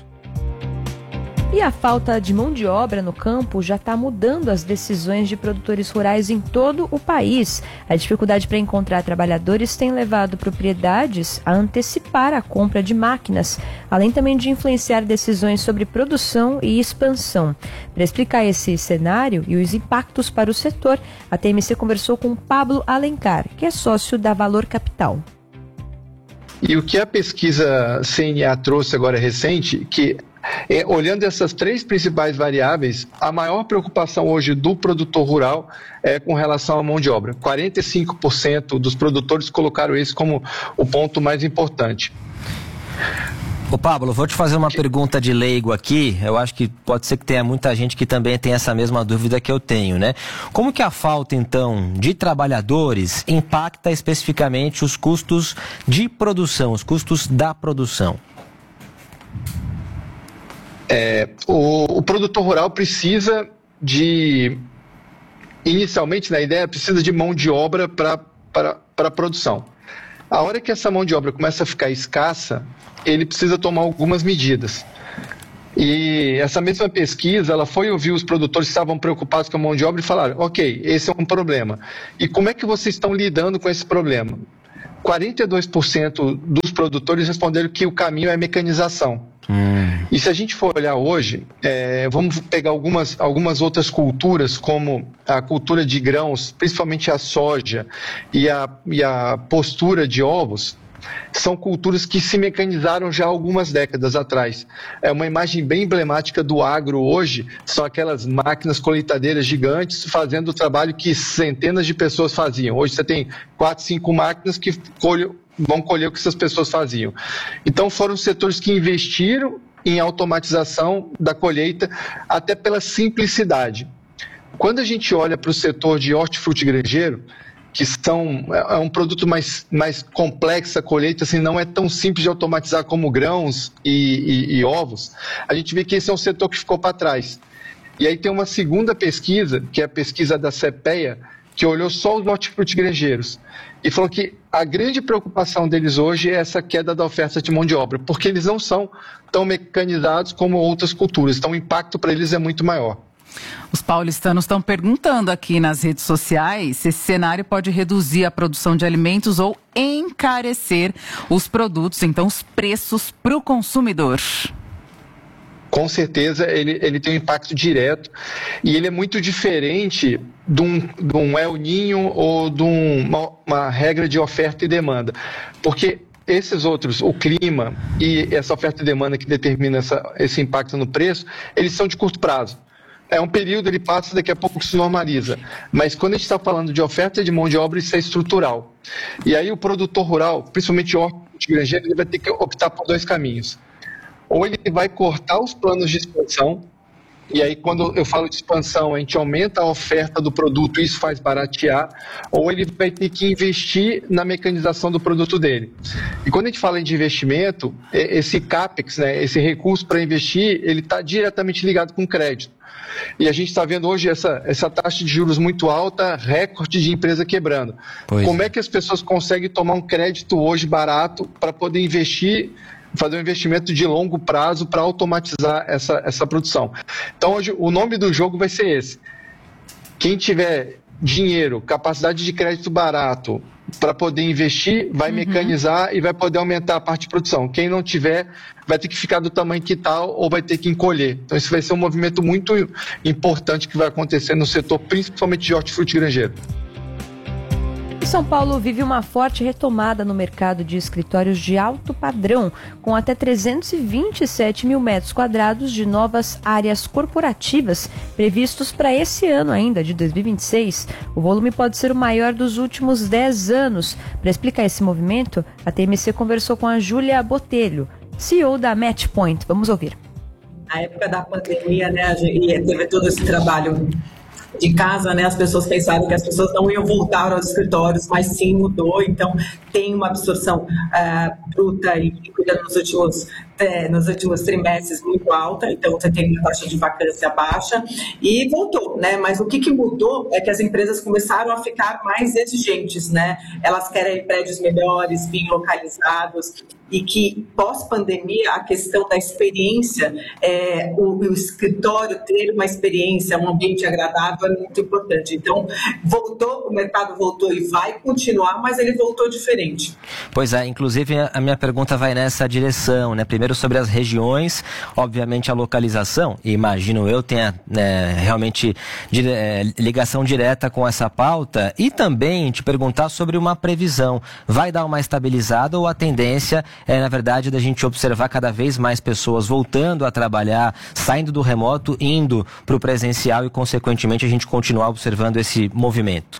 E a falta de mão de obra no campo já está mudando as decisões de produtores rurais em todo o país. A dificuldade para encontrar trabalhadores tem levado propriedades a antecipar a compra de máquinas, além também de influenciar decisões sobre produção e expansão. Para explicar esse cenário e os impactos para o setor, a T M C conversou com Pablo Alencar, que é sócio da Valor Capital. E o que a pesquisa C N A trouxe agora recente, que é, olhando essas três principais variáveis, a maior preocupação hoje do produtor rural é com relação à mão de obra. quarenta e cinco por cento dos produtores colocaram isso como o ponto mais importante. Ô Pablo, vou te fazer uma pergunta de leigo aqui. Eu acho que pode ser que tenha muita gente que também tem essa mesma dúvida que eu tenho, né? Como que a falta, então, de trabalhadores impacta especificamente os custos de produção, os custos da produção? É, o, o produtor rural precisa de, inicialmente, na ideia, precisa de mão de obra para a produção. A hora que essa mão de obra começa a ficar escassa, ele precisa tomar algumas medidas. E essa mesma pesquisa, ela foi ouvir os produtores que estavam preocupados com a mão de obra e falaram, ok, esse é um problema. E como é que vocês estão lidando com esse problema? quarenta e dois por cento dos produtores responderam que o caminho é mecanização. Hum. E se a gente for olhar hoje, é, vamos pegar algumas, algumas outras culturas, como a cultura de grãos, principalmente a soja e a, e a postura de ovos, são culturas que se mecanizaram já há algumas décadas atrás. É uma imagem bem emblemática do agro hoje, são aquelas máquinas colheitadeiras gigantes fazendo o trabalho que centenas de pessoas faziam. Hoje você tem quatro, cinco máquinas que colhem, vão colher o que essas pessoas faziam. Então foram setores que investiram em automatização da colheita, até pela simplicidade. Quando a gente olha para o setor de hortifruti granjeiro, que são, é um produto mais, mais complexo, a colheita assim, não é tão simples de automatizar como grãos e, e, e ovos, a gente vê que esse é um setor que ficou para trás. E aí tem uma segunda pesquisa, que é a pesquisa da CEPEA, que olhou só os hortifruti granjeiros e falou que a grande preocupação deles hoje é essa queda da oferta de mão de obra, porque eles não são tão mecanizados como outras culturas, então o impacto para eles é muito maior. Os paulistanos estão perguntando aqui nas redes sociais se esse cenário pode reduzir a produção de alimentos ou encarecer os produtos, então os preços para o consumidor. Com certeza ele, ele tem um impacto direto e ele é muito diferente de um, de um El Niño ou de um, uma, uma regra de oferta e demanda, porque esses outros, o clima e essa oferta e demanda que determina essa, esse impacto no preço, eles são de curto prazo. É um período, ele passa, daqui a pouco se normaliza. Mas quando a gente está falando de oferta de mão de obra, isso é estrutural. E aí o produtor rural, principalmente o hortifruti granjeiro, ele vai ter que optar por dois caminhos. Ou ele vai cortar os planos de expansão, e aí quando eu falo de expansão, a gente aumenta a oferta do produto, isso faz baratear, ou ele vai ter que investir na mecanização do produto dele. E quando a gente fala de investimento, esse CAPEX, né, esse recurso para investir, ele está diretamente ligado com crédito. E a gente está vendo hoje essa, essa taxa de juros muito alta, recorde de empresa quebrando. Pois. Como é que as pessoas conseguem tomar um crédito hoje barato para poder investir, fazer um investimento de longo prazo para automatizar essa, essa produção? Então hoje o nome do jogo vai ser esse. Quem tiver dinheiro, capacidade de crédito barato para poder investir, vai uhum. mecanizar e vai poder aumentar a parte de produção. Quem não tiver, vai ter que ficar do tamanho que está ou vai ter que encolher. Então isso vai ser um movimento muito importante que vai acontecer no setor, principalmente de hortifruti granjeiro. São Paulo vive uma forte retomada no mercado de escritórios de alto padrão, com até trezentos e vinte e sete mil metros quadrados de novas áreas corporativas previstos para esse ano ainda, de dois mil e vinte e seis. O volume pode ser o maior dos últimos dez anos. Para explicar esse movimento, a T M C conversou com a Júlia Botelho, C E O da Matchpoint. Vamos ouvir. Na época da pandemia, né, a gente teve todo esse trabalho de casa, né, as pessoas pensaram que as pessoas não iam voltar aos escritórios, mas sim mudou, então tem uma absorção uh, bruta e líquida nos últimos, é, nos últimos trimestres muito alta, então você tem uma taxa de vacância baixa e voltou, né, mas o que, que mudou é que as empresas começaram a ficar mais exigentes, né, elas querem prédios melhores, bem localizados, e que pós-pandemia a questão da experiência, é, o, o escritório ter uma experiência, um ambiente agradável é muito importante. Então, voltou, o mercado voltou e vai continuar, mas ele voltou diferente. Pois é, inclusive a minha pergunta vai nessa direção, né? Primeiro sobre as regiões, obviamente a localização, e imagino eu tenha né, realmente dire, é, ligação direta com essa pauta, e também te perguntar sobre uma previsão. Vai dar uma estabilizada ou a tendência é, na verdade, da gente observar cada vez mais pessoas voltando a trabalhar, saindo do remoto, indo para o presencial e, consequentemente, a gente continuar observando esse movimento?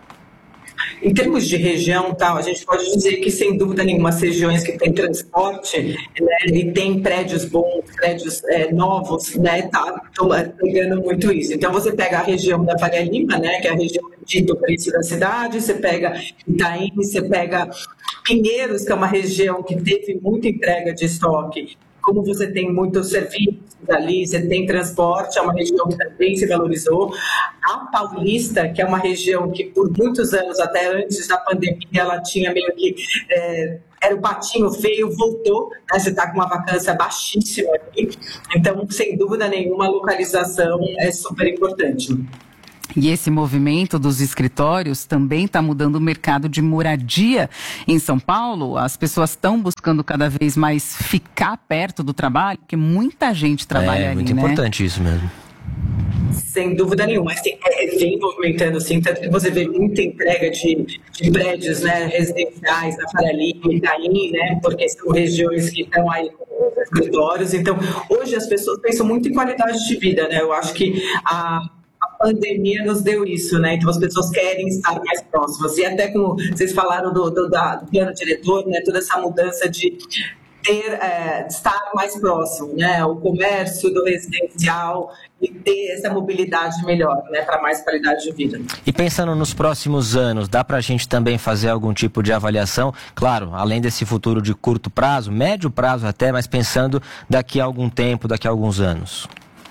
Em termos de região, tal, a gente pode dizer que, sem dúvida nenhuma, as regiões que têm transporte, né, e tem prédios bons, prédios é, novos, né, tá pegando muito isso. Então, você pega a região da Faria Lima, né, que é a região de Tuparici da cidade, você pega Itaim, você pega Pinheiros, que é uma região que teve muita entrega de estoque, como você tem muitos serviços ali, você tem transporte, é uma região que também se valorizou. A Paulista, que é uma região que por muitos anos, até antes da pandemia, ela tinha meio que... É, era o patinho feio, voltou, né? Você está com uma vacância baixíssima aqui. Então, sem dúvida nenhuma, a localização é super importante. E esse movimento dos escritórios também está mudando o mercado de moradia em São Paulo. As pessoas estão buscando cada vez mais ficar perto do trabalho, porque muita gente trabalha é, ali, muito né? importante isso mesmo. Sem dúvida nenhuma, assim, é, vem movimentando, assim, tanto que você vê muita entrega de, de prédios, né, residenciais na Faria Lima, Itaim, né, porque são regiões que estão aí com escritórios. Então, hoje as pessoas pensam muito em qualidade de vida, né, eu acho que a A pandemia nos deu isso, né? Então as pessoas querem estar mais próximas. E até como vocês falaram do, do, da, do plano diretor, né? Toda essa mudança de ter, é, estar mais próximo, né? O comércio do residencial e ter essa mobilidade melhor, né? Para mais qualidade de vida. E pensando nos próximos anos, dá para a gente também fazer algum tipo de avaliação? Claro, além desse futuro de curto prazo, médio prazo até, mas pensando daqui a algum tempo, daqui a alguns anos.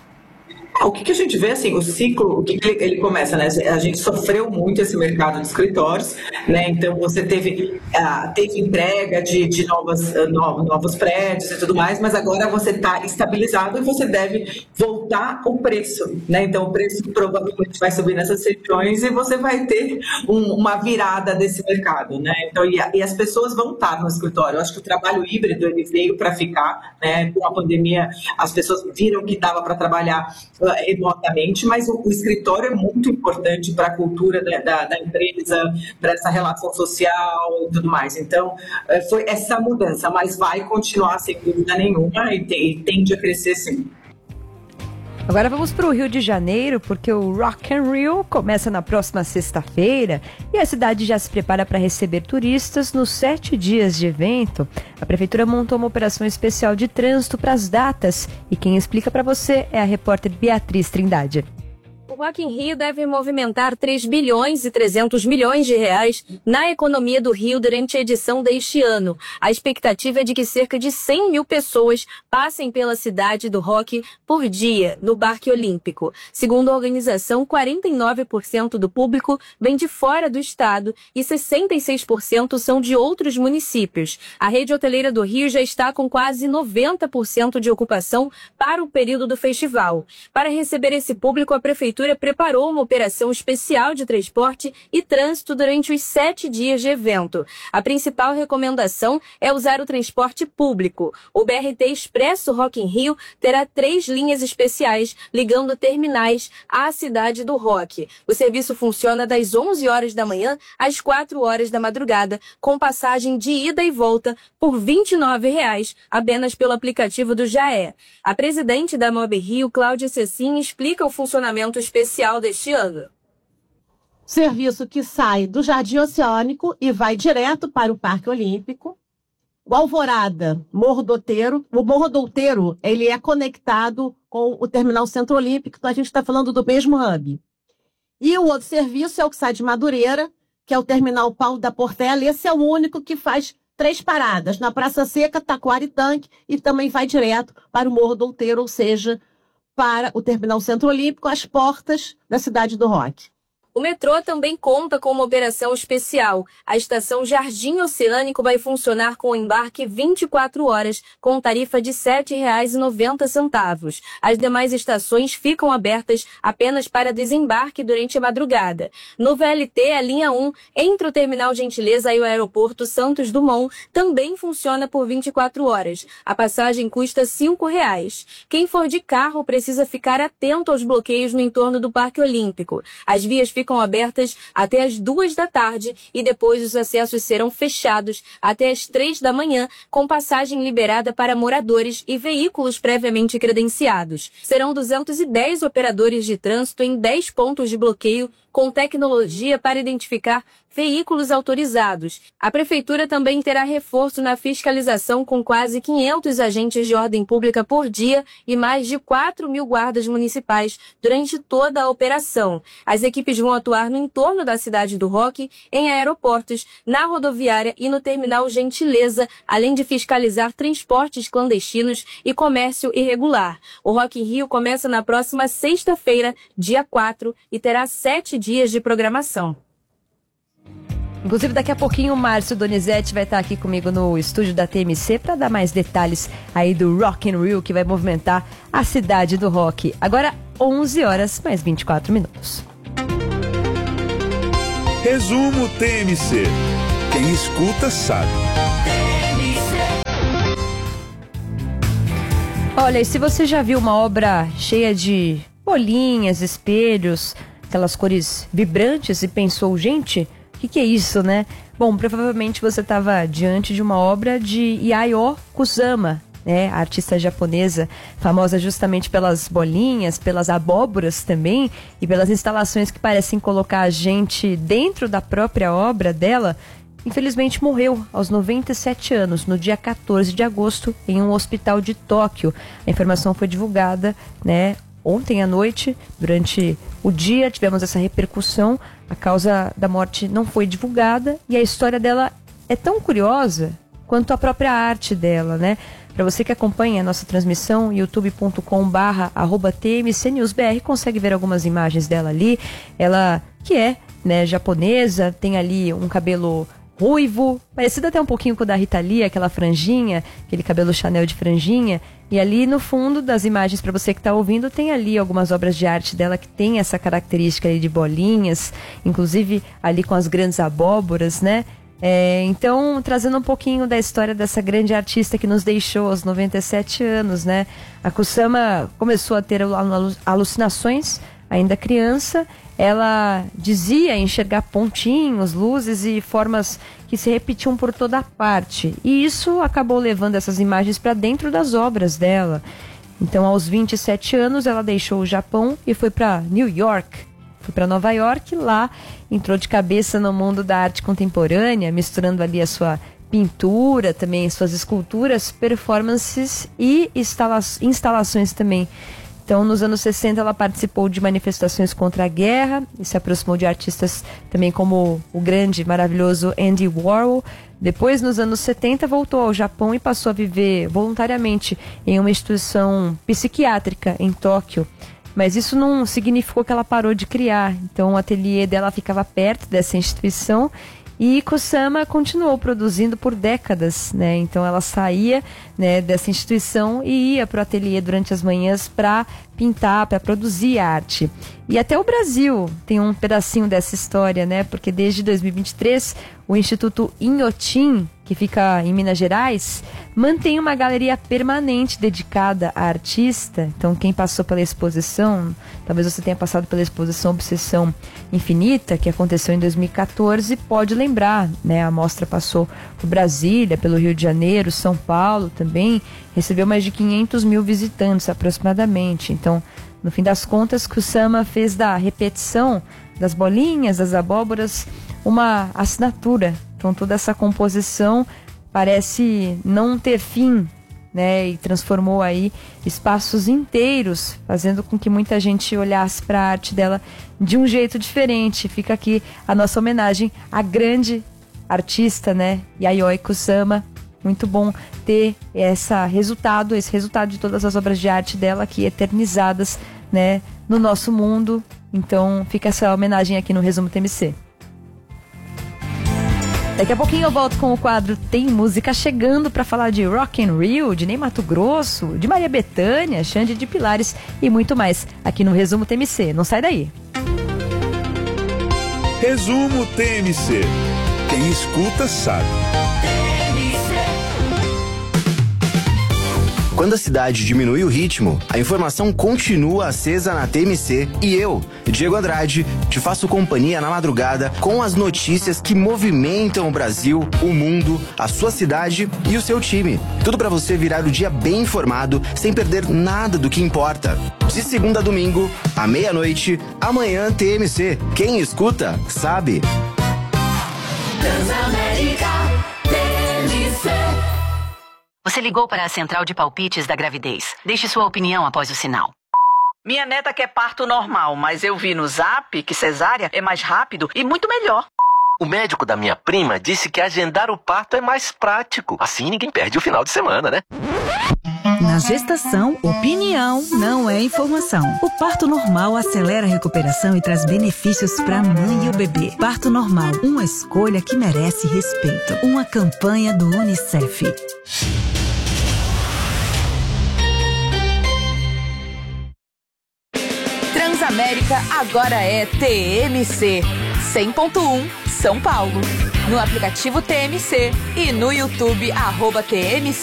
O que, que a gente vê, assim, o ciclo, o que, que ele começa, né? A gente sofreu muito esse mercado de escritórios, né? Então você teve, uh, teve entrega de, de novas, uh, novos, novos prédios e tudo mais, mas agora você está estabilizado e você deve voltar o preço, né? Então o preço provavelmente vai subir nessas regiões e você vai ter um, uma virada desse mercado, né? Então, e, e as pessoas vão estar no escritório. Eu acho que o trabalho híbrido ele veio para ficar, né? Com a pandemia as pessoas viram que dava para trabalhar remotamente, mas o, o escritório é muito importante para a cultura da, da, da empresa, para essa relação social e tudo mais. Então, foi essa mudança, mas vai continuar sem dúvida nenhuma e, te, e tende a crescer sim. Agora vamos para o Rio de Janeiro, porque o Rock in Rio começa na próxima sexta-feira e a cidade já se prepara para receber turistas nos sete dias de evento. A prefeitura montou uma operação especial de trânsito para as datas e quem explica para você é a repórter Beatriz Trindade. O Rock in Rio deve movimentar três bilhões e trezentos milhões de reais na economia do Rio durante a edição deste ano. A expectativa é de que cerca de cem mil pessoas passem pela cidade do rock por dia no Parque Olímpico. Segundo a organização, quarenta e nove por cento do público vem de fora do estado e sessenta e seis por cento são de outros municípios. A rede hoteleira do Rio já está com quase noventa por cento de ocupação para o período do festival. Para receber esse público, a prefeitura preparou uma operação especial de transporte e trânsito durante os sete dias de evento. A principal recomendação é usar o transporte público. O B R T Expresso Rock in Rio terá três linhas especiais ligando terminais à cidade do rock. O serviço funciona das onze horas da manhã às quatro horas da madrugada, com passagem de ida e volta por vinte e nove reais, apenas pelo aplicativo do Jaé. A presidente da Mob Rio, Cláudia Cecim, explica o funcionamento especial deste ano. Serviço que sai do Jardim Oceânico e vai direto para o Parque Olímpico. O Alvorada, Morro do Outeiro. O Morro do Outeiro, ele é conectado com o Terminal Centro Olímpico, então a gente está falando do mesmo hub. E o outro serviço é o que sai de Madureira, que é o Terminal Paulo da Portela. Esse é o único que faz três paradas, na Praça Seca, Taquara e Tanque, e também vai direto para o Morro do Outeiro, ou seja, para o Terminal Centro Olímpico, às portas da cidade do rock. O metrô também conta com uma operação especial. A estação Jardim Oceânico vai funcionar com embarque vinte e quatro horas, com tarifa de sete reais e noventa centavos. As demais estações ficam abertas apenas para desembarque durante a madrugada. No V L T, a linha um, entre o Terminal Gentileza e o Aeroporto Santos Dumont, também funciona por vinte e quatro horas. A passagem custa cinco reais. Quem for de carro precisa ficar atento aos bloqueios no entorno do Parque Olímpico. As vias ficam ficam abertas até as duas da tarde e depois os acessos serão fechados até as três da manhã, com passagem liberada para moradores e veículos previamente credenciados. Serão duzentos e dez operadores de trânsito em dez pontos de bloqueio, com tecnologia para identificar veículos autorizados. A Prefeitura também terá reforço na fiscalização com quase quinhentos agentes de ordem pública por dia e mais de quatro mil guardas municipais durante toda a operação. As equipes vão atuar no entorno da cidade do Rock, em aeroportos, na rodoviária e no terminal Gentileza, além de fiscalizar transportes clandestinos e comércio irregular. O Rock in Rio começa na próxima sexta-feira, dia quatro, e terá sete dias de programação. Inclusive, daqui a pouquinho o Márcio Donizete vai estar aqui comigo no estúdio da T M C para dar mais detalhes aí do Rock in Rio, que vai movimentar a cidade do rock. Agora, onze horas mais vinte e quatro minutos. Resumo T M C. Quem escuta sabe. Olha, e se você já viu uma obra cheia de bolinhas, espelhos, aquelas cores vibrantes e pensou, gente, o que, que é isso, né? Bom, provavelmente você estava diante de uma obra de Yayoi Kusama, né? A artista japonesa, famosa justamente pelas bolinhas, pelas abóboras também, e pelas instalações que parecem colocar a gente dentro da própria obra dela. Infelizmente morreu aos noventa e sete anos, no dia quatorze de agosto, em um hospital de Tóquio. A informação foi divulgada, né, ontem à noite. Durante o dia tivemos essa repercussão. A causa da morte não foi divulgada e a história dela é tão curiosa quanto a própria arte dela, né? Para você que acompanha a nossa transmissão, youtube ponto com barra arroba T M C News B R, consegue ver algumas imagens dela ali. Ela que é, né, japonesa, tem ali um cabelo ruivo, parecido até um pouquinho com o da Rita Lee, aquela franjinha, aquele cabelo Chanel de franjinha. E ali no fundo das imagens, para você que está ouvindo, tem ali algumas obras de arte dela que tem essa característica aí de bolinhas, inclusive ali com as grandes abóboras, né? É, então, trazendo um pouquinho da história dessa grande artista que nos deixou aos noventa e sete anos, né? A Kusama começou a ter alucinações ainda criança. Ela dizia enxergar pontinhos, luzes e formas que se repetiam por toda parte. E isso acabou levando essas imagens para dentro das obras dela. Então, aos vinte e sete anos, ela deixou o Japão e foi para New York. Foi para Nova York, lá entrou de cabeça no mundo da arte contemporânea, misturando ali a sua pintura, também suas esculturas, performances e instala- instalações também. Então, nos anos sessenta, ela participou de manifestações contra a guerra e se aproximou de artistas também como o grande, maravilhoso Andy Warhol. Depois, nos anos setenta, voltou ao Japão e passou a viver voluntariamente em uma instituição psiquiátrica em Tóquio. Mas isso não significou que ela parou de criar. Então, o ateliê dela ficava perto dessa instituição. E Kusama continuou produzindo por décadas, né? Então ela saía, né, dessa instituição e ia para o ateliê durante as manhãs para pintar, para produzir arte. E até o Brasil tem um pedacinho dessa história, né? Porque desde dois mil e vinte e três, o Instituto Inhotim, que fica em Minas Gerais, mantém uma galeria permanente dedicada à artista. Então, quem passou pela exposição, talvez você tenha passado pela exposição Obsessão Infinita, que aconteceu em dois mil e quatorze, pode lembrar, né? A mostra passou por Brasília, pelo Rio de Janeiro, São Paulo também, recebeu mais de quinhentos mil visitantes aproximadamente. Então, no fim das contas, Kusama fez da repetição das bolinhas, das abóboras, uma assinatura. Então toda essa composição parece não ter fim, né? E transformou aí espaços inteiros, fazendo com que muita gente olhasse para a arte dela de um jeito diferente. Fica aqui a nossa homenagem à grande artista, né? Yayoi Kusama. Muito bom ter essa resultado, esse resultado de todas as obras de arte dela aqui eternizadas, né, no nosso mundo. Então fica essa homenagem aqui no Resumo T M C. Daqui a pouquinho eu volto com o quadro Tem Música Chegando para falar de Rock in Rio, de Ney Mato Grosso, de Maria Bethânia, Xande de Pilares e muito mais aqui no Resumo T M C. Não sai daí. Resumo T M C. Quem escuta sabe. Quando a cidade diminui o ritmo, a informação continua acesa na T M C e eu, Diego Andrade, te faço companhia na madrugada com as notícias que movimentam o Brasil, o mundo, a sua cidade e o seu time. Tudo para você virar o dia bem informado, sem perder nada do que importa. De segunda a domingo, à meia-noite, amanhã T M C. Quem escuta, sabe. Transamérica T M C. Você ligou para a central de palpites da gravidez. Deixe sua opinião após o sinal. Minha neta quer parto normal, mas eu vi no Zap que cesárea é mais rápido e muito melhor. O médico da minha prima disse que agendar o parto é mais prático. Assim ninguém perde o final de semana, né? Na gestação, opinião não é informação. O parto normal acelera a recuperação e traz benefícios para a mãe e o bebê. Parto normal, uma escolha que merece respeito. Uma campanha do Unicef. Transamérica agora é T M C cem ponto um São Paulo. No aplicativo T M C e no YouTube arroba T M C